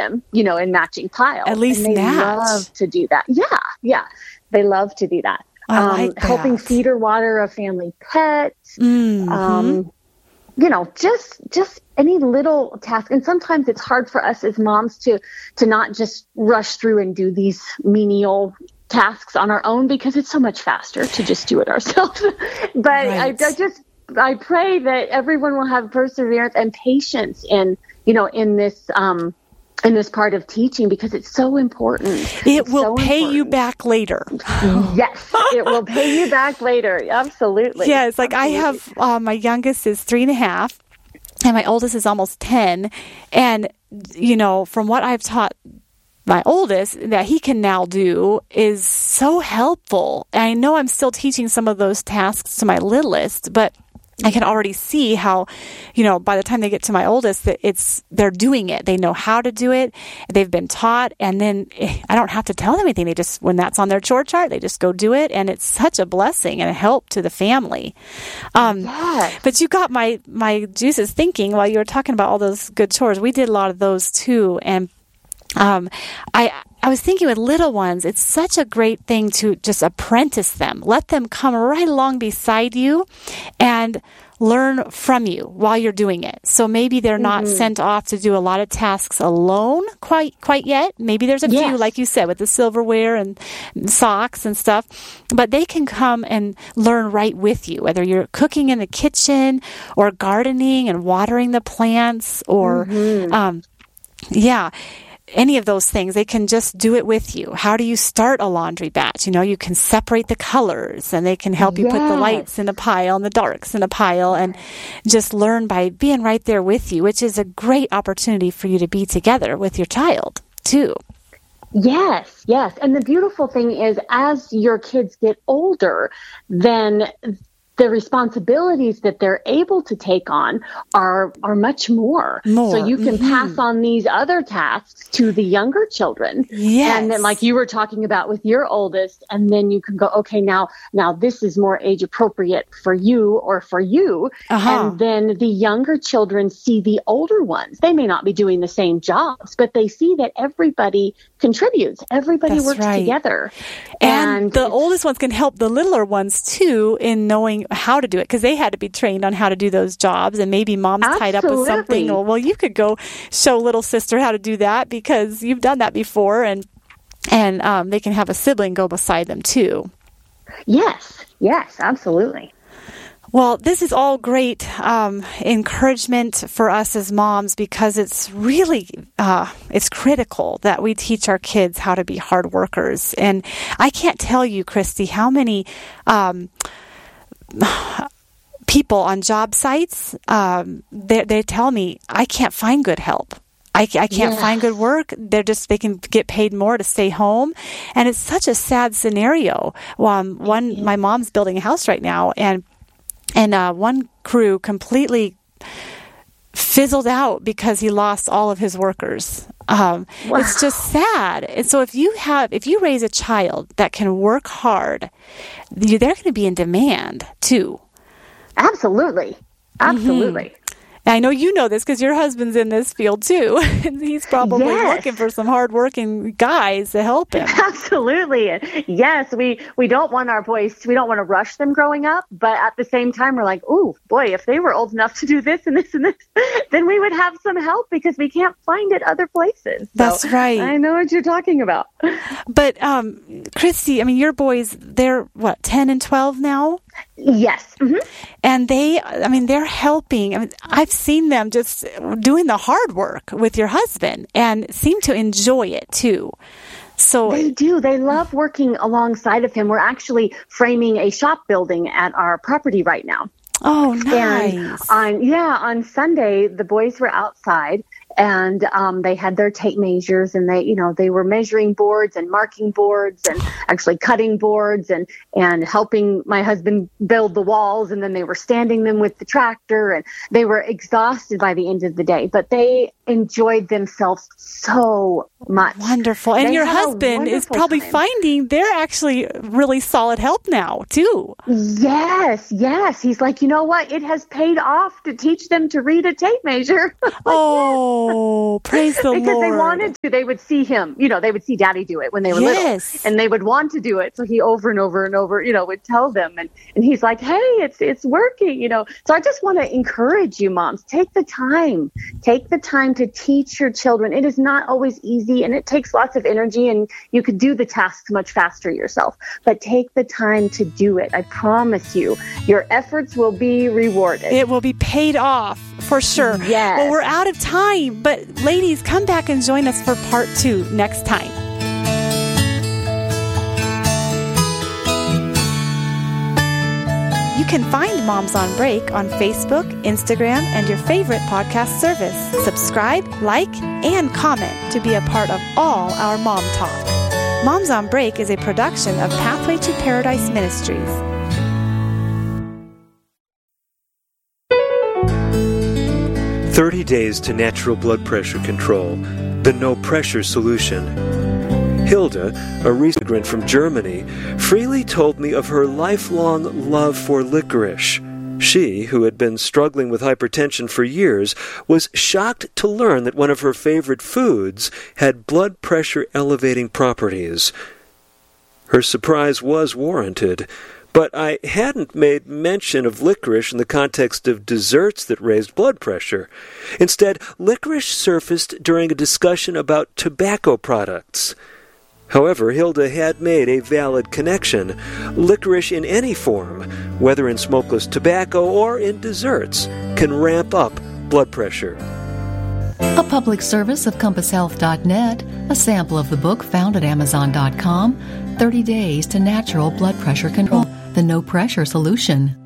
them, in matching piles. At least and they love to do that. Yeah. They love to do that. I like that. Helping feed or water a family pet. Mm-hmm. Just any little task. And sometimes it's hard for us as moms to not just rush through and do these menial tasks on our own, because it's so much faster to just do it ourselves. But Right. I pray that everyone will have perseverance and patience in this part of teaching, because it's so important. It will pay you back later. Yes, it will pay you back later. Absolutely. Yes, like Absolutely. I have, my youngest is 3.5, and my oldest is almost 10. And, from what I've taught my oldest that he can now do is so helpful. I know I'm still teaching some of those tasks to my littlest, but I can already see how, by the time they get to my oldest, that they're doing it. They know how to do it. They've been taught, and then I don't have to tell them anything. They just, when that's on their chore chart, they just go do it, and it's such a blessing and a help to the family. Yes. But you got my juices thinking while you were talking about all those good chores. We did a lot of those too, and I was thinking with little ones, it's such a great thing to just apprentice them. Let them come right along beside you and learn from you while you're doing it. So maybe they're not sent off to do a lot of tasks alone quite yet. Maybe there's a few, like you said, with the silverware and socks and stuff. But they can come and learn right with you, whether you're cooking in the kitchen or gardening and watering the plants or, any of those things. They can just do it with you. How do you start a laundry batch? You can separate the colors, and they can help you put the lights in a pile and the darks in a pile, and just learn by being right there with you, which is a great opportunity for you to be together with your child too. Yes. And the beautiful thing is, as your kids get older, then the responsibilities that they're able to take on are much more. So you can pass on these other tasks to the younger children. Yes. And then, like you were talking about with your oldest, and then you can go, okay, now this is more age appropriate for you or for you. And then the younger children see the older ones. They may not be doing the same jobs, but they see that everybody contributes. Everybody works together. And the oldest ones can help the littler ones too in knowing how to do it, because they had to be trained on how to do those jobs, and maybe mom's tied up with something. Well, you could go show little sister how to do that because you've done that before, and they can have a sibling go beside them too. Yes, absolutely. Well, this is all great encouragement for us as moms, because it's really it's critical that we teach our kids how to be hard workers. And I can't tell you, Christy, how many people on job sites, they tell me, I can't find good help. I can't find good work. They can get paid more to stay home. And it's such a sad scenario. My mom's building a house right now, and one crew completely fizzled out because he lost all of his workers. It's just sad. And so if you raise a child that can work hard, they're going to be in demand too. Absolutely. I know you know this because your husband's in this field too. And he's probably looking for some hardworking guys to help him. Absolutely. Yes, we don't want our boys, we don't want to rush them growing up, but at the same time, we're like, oh boy, if they were old enough to do this and this and this, then we would have some help because we can't find it other places. That's right. I know what you're talking about. But Christy, I mean, your boys, they're what, 10 and 12 now? Yes. Mm-hmm. And they're helping. I mean, I've seen them just doing the hard work with your husband and seem to enjoy it too. So they do. They love working alongside of him. We're actually framing a shop building at our property right now. Oh, nice. And on Sunday, the boys were outside and they had their tape measures and they were measuring boards and marking boards and actually cutting boards and helping my husband build the walls. And then they were standing them with the tractor and they were exhausted by the end of the day, but they enjoyed themselves so much. Wonderful. And your husband is probably finding they're actually really solid help now too. Yes. He's like, you know what? It has paid off to teach them to read a tape measure. Oh, Oh, praise the Lord. Because they wanted to. They would see him, they would see Daddy do it when they were little. And they would want to do it. So he over and over and over, would tell them. And he's like, hey, it's working, So I just want to encourage you, moms. Take the time. Take the time to teach your children. It is not always easy, and it takes lots of energy, and you could do the tasks much faster yourself. But take the time to do it. I promise you, your efforts will be rewarded. It will be paid off for sure. Yes. Well, we're out of time, but ladies, come back and join us for part 2 next time. You can find Moms on Break on Facebook, Instagram, and your favorite podcast service. Subscribe, like, and comment to be a part of all our Mom Talk. Moms on Break is a production of Pathway to Paradise Ministries. "30 Days to Natural Blood Pressure Control, the No Pressure Solution." Hilda, a recent immigrant from Germany, freely told me of her lifelong love for licorice. She, who had been struggling with hypertension for years, was shocked to learn that one of her favorite foods had blood pressure elevating properties. Her surprise was warranted, but I hadn't made mention of licorice in the context of desserts that raised blood pressure. Instead, licorice surfaced during a discussion about tobacco products. However, Hilda had made a valid connection. Licorice in any form, whether in smokeless tobacco or in desserts, can ramp up blood pressure. A public service of CompassHealth.net, a sample of the book found at Amazon.com, 30 Days to Natural Blood Pressure Control, the No Pressure Solution.